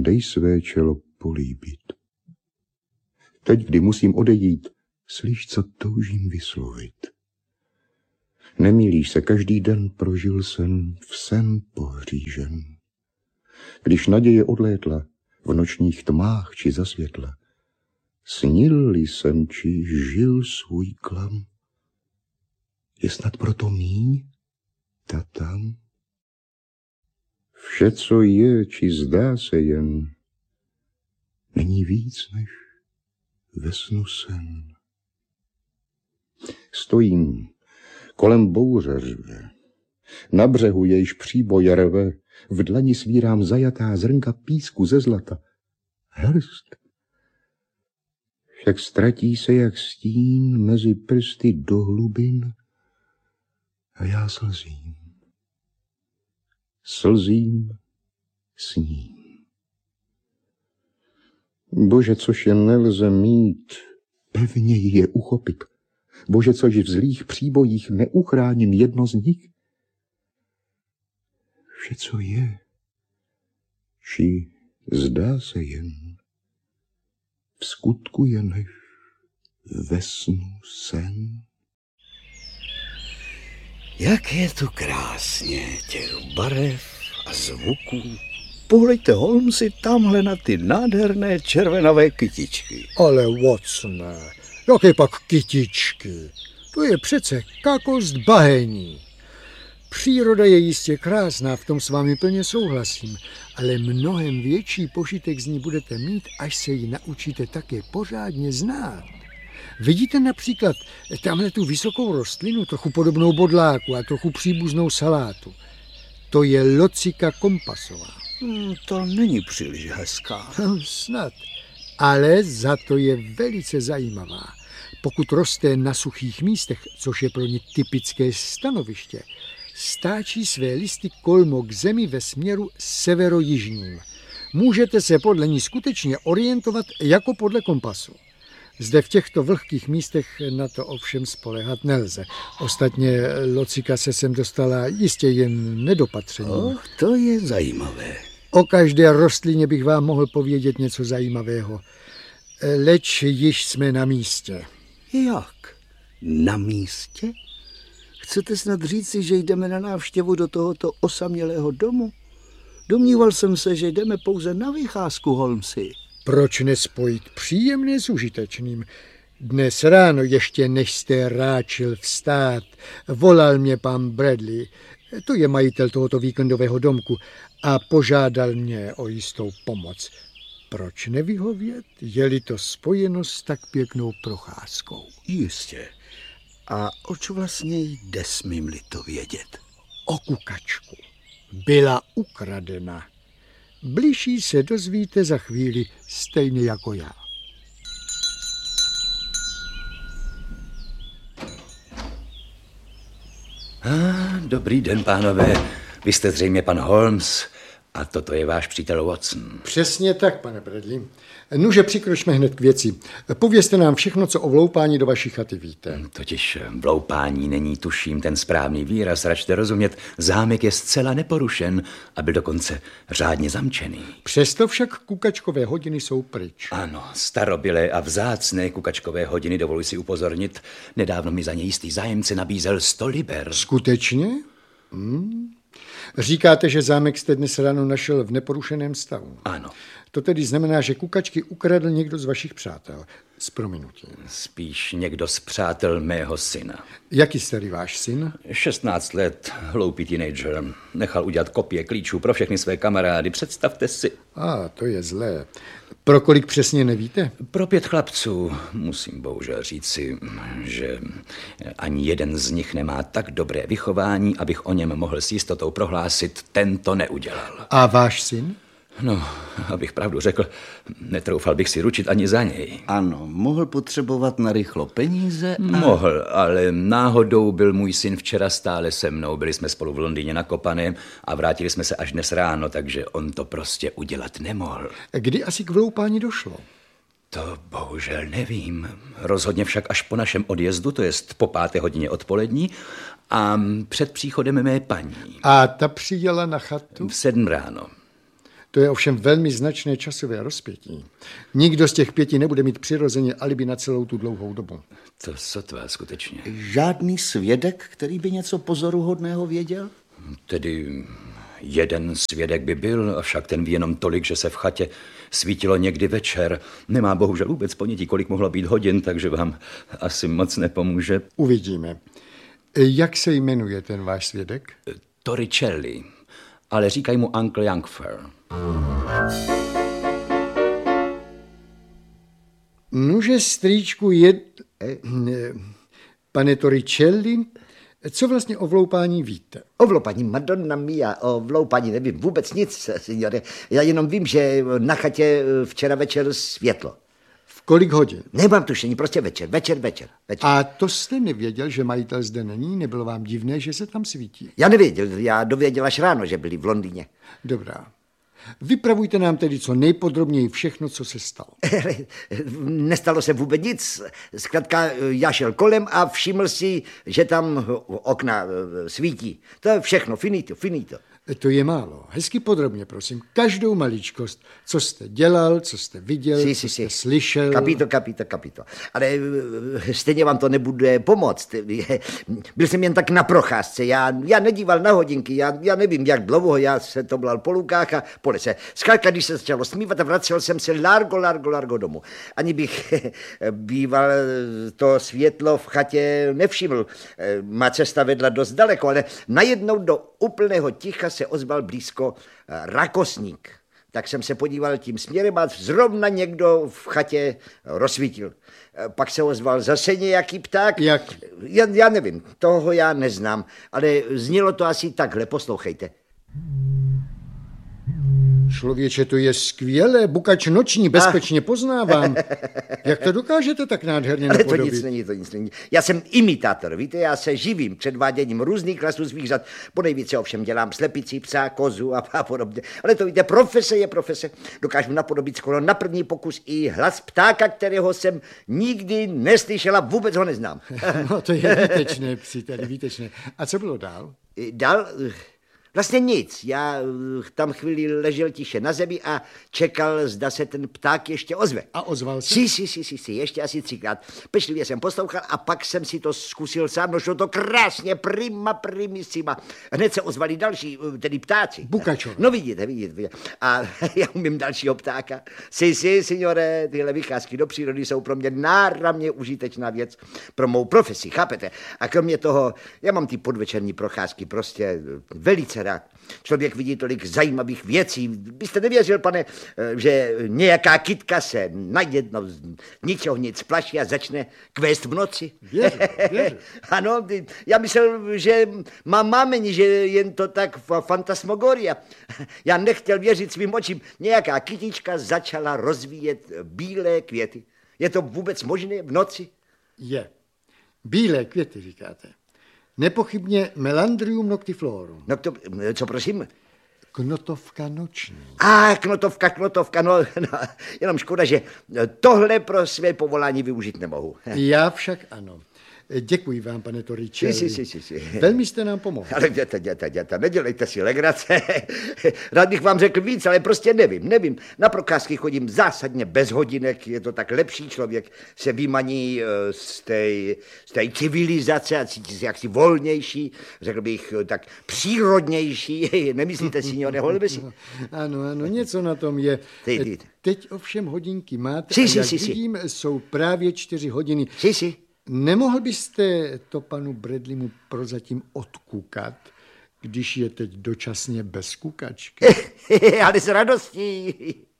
dej své čelo políbit. Teď, kdy musím odejít, slyš, co toužím vyslovit. Nemýlíš se, každý den prožil jsem v sen pohřížen. Když naděje odlétla, v nočních tmách či za světla, snil-li jsem, či žil svůj klam. Je snad proto míň ta tam? Vše, co je, či zdá se jen, není víc než ve snu sen. Stojím, kolem bouře řve, na břehu jejž příboj rve, v dlani svírám zajatá zrnka písku ze zlata. Hrst. Však ztratí se jak stín mezi prsty do hlubin a já slzím. Slzím s ním. Bože, což je nelze mít, pevněji je uchopit. Bože, což v zlých příbojích neuchráním jedno z nich. Vše, co je, či zdá se jen, v skutku je než ve snu sen. Jak je tu krásně, těch barev a zvuků. Pohleďte, Holmesi, tamhle na ty nádherné červenavé kytičky. Ale Watsone, jaké pak kytičky? To je přece kakost bahení. Příroda je jistě krásná, v tom s vámi plně souhlasím, ale mnohem větší požitek z ní budete mít, až se ji naučíte také pořádně znát. Vidíte například tamhle tu vysokou rostlinu, trochu podobnou bodláku a trochu příbuznou salátu. To je locika kompasová. To není příliš hezká. Snad, ale za to je velice zajímavá. Pokud roste na suchých místech, což je pro ní typické stanoviště, stáčí své listy kolmo k zemi ve směru severojižním. Můžete se podle ní skutečně orientovat jako podle kompasu. Zde v těchto vlhkých místech na to ovšem spoléhat nelze. Ostatně locika se sem dostala jistě jen nedopatřením. To je zajímavé. O každé rostlině bych vám mohl povědět něco zajímavého. Leč již jsme na místě. Jak? Na místě? Chcete snad říci, že jdeme na návštěvu do tohoto osamělého domu? Domníval jsem se, že jdeme pouze na vycházku, Holmesi. Proč nespojit příjemné s užitečným? Dnes ráno, ještě než jste ráčil vstát, volal mě pan Bradley, to je majitel tohoto víkendového domku, a požádal mě o jistou pomoc. Proč nevyhovět, je-li to spojeno s tak pěknou procházkou? Jistě. A oč vlastně jde, smím-li to vědět? O kukačku. Byla ukradena. Bližší se dozvíte za chvíli, stejně jako já. Dobrý den, pánové. Vy jste zřejmě pan Holmes a toto je váš přítel Watson. Přesně tak, pane Bradley. Nuže, přikročme hned k věci. Povězte nám všechno, co o vloupání do vaší chaty víte. Totiž vloupání není, tuším, ten správný výraz. Račte rozumět, zámek je zcela neporušen a byl dokonce řádně zamčený. Přesto však kukačkové hodiny jsou pryč. Ano, starobylé a vzácné kukačkové hodiny, dovoluji si upozornit. Nedávno mi za ně jistý zájemce nabízel 100 liber. Skutečně? Říkáte, že zámek jste dnes ráno našel v neporušeném stavu. Ano. To tedy znamená, že kukačky ukradl někdo z vašich přátel. S prominutím. Spíš někdo z přátel mého syna. Jaký starý váš syn? 16 let, hloupý teenager. Nechal udělat kopie klíčů pro všechny své kamarády. Představte si. To je zlé. Pro kolik přesně nevíte? Pro 5 chlapců. Musím bohužel říci, že ani jeden z nich nemá tak dobré vychování, abych o něm mohl s jistotou prohlásit, ten to neudělal. A váš syn? No, abych pravdu řekl, netroufal bych si ručit ani za něj. Ano, mohl potřebovat narychlo peníze. Mohl, ale náhodou byl můj syn včera stále se mnou. Byli jsme spolu v Londýně na Kopaném a vrátili jsme se až dnes ráno, takže on to prostě udělat nemohl. Kdy asi k vloupání došlo? To bohužel nevím. Rozhodně však až po našem odjezdu, to jest po 5. hodině odpolední a před příchodem mé paní. A ta přijela na chatu? V 7 ráno. To je ovšem velmi značné časové rozpětí. Nikdo z těch 5 nebude mít přirozeně alibi na celou tu dlouhou dobu. To sotva skutečně. Žádný svědek, který by něco pozoruhodného věděl? Tedy jeden svědek by byl, avšak ten ví jenom tolik, že se v chatě svítilo někdy večer. Nemá bohužel vůbec ponětí, kolik mohlo být hodin, takže vám asi moc nepomůže. Uvidíme. Jak se jmenuje ten váš svědek? Torricelli, ale říkají mu Uncle Youngfer. Nuže, strýčku, pane Torricelli, co vlastně o vloupání víte? O vloupání, Madonna mia, o vloupání nevím vůbec nic, signore. Já jenom vím, že na chatě včera večer světlo. V kolik hodin? Nemám tušení, prostě večer. A to jste nevěděl, že majitel zde není? Nebylo vám divné, že se tam svítí? Já nevěděl, já dověděl až ráno, že byli v Londýně. Dobrá. Vypravujte nám tedy co nejpodrobněji všechno, co se stalo. Nestalo se vůbec nic. Zkrátka já šel kolem a všiml si, že tam okna svítí. To je všechno, finito. To je málo. Hezky podrobně, prosím. Každou maličkost. Co jste dělal, co jste viděl, co jste slyšel. Capito. Ale stejně vám to nebude pomoct. Byl jsem jen tak na procházce. Já nedíval na hodinky. Já nevím, jak dlouho. Já se to blal po lukách a po lese. Zkrátka, když se začalo smívat a vracel jsem se largo domů. Ani bych býval to světlo v chatě nevšiml. Má cesta vedla dost daleko, ale najednou do úplného ticha se ozval blízko rakosník. Tak jsem se podíval tím směrem a zrovna někdo v chatě rozsvítil. Pak se ozval zase nějaký pták. Jak? Já nevím, toho já neznám, ale znělo to asi takhle, poslouchejte. Člověče, to je skvělé, bukač noční, bezpečně poznávám. Jak to dokážete tak nádherně napodobit? Ale to nic není. Já jsem imitátor, víte, já se živím předváděním různých klasů zvířat. Po nejvíce ovšem dělám slepici, psa, kozu a podobně. Ale to víte, profese je profese. Dokážu napodobit skoro na první pokus i hlas ptáka, kterého jsem nikdy neslyšel a vůbec ho neznám. No to je výtečné, příteli, výtečné. A co bylo dál? Dál? Vlastně nic. Já tam chvíli ležel tiše na zemi a čekal, zda se ten pták ještě ozve. A ozval se? Si, ještě asi 3krát. Pečlivě jsem poslouchal a pak jsem si to zkusil sám. No šlo to krásně, primissima. Hned se ozvali další, tedy ptáci. Bukačové. No vidíte. A já umím dalšího ptáka. Si, signore, tyhle vycházky do přírody jsou pro mě náramně užitečná věc. Pro mou profesi, chápete? A kromě toho, já mám ty podvečerní procházky prostě velice rád. Člověk vidí tolik zajímavých věcí. Byste nevěřil, pane, že nějaká kytka se najednou z ničeho nic splaší a začne kvést v noci? Věřím. Ano, já myslel, že mám mámení, že jen to tak fantasmagoria. Já nechtěl věřit svým očím. Nějaká kytička začala rozvíjet bílé květy. Je to vůbec možné v noci? Je. Bílé květy, říkáte. Nepochybně Melandrium noctiflorum. Co prosím? Knotovka noční. Knotovka, no, jenom škoda, že tohle pro své povolání využít nemohu. Já však ano. Děkuji vám, pane Torricelli. Si. Velmi jste nám pomohl. Ale děta, nedělejte si legrace. Rád bych vám řekl víc, ale prostě nevím. Na procházky chodím zásadně bez hodinek, je to tak lepší, člověk se vymaní z té civilizace a cítí se jaksi volnější, řekl bych tak přírodnější. Nemyslíte, signore Holmesi? Ano, něco na tom je. Teď ovšem hodinky máte a jak vidím, jsou právě 4 hodiny. Si. Nemohl byste to panu Bradleymu prozatím odkukat, když je teď dočasně bez kukačky? Ale s radostí.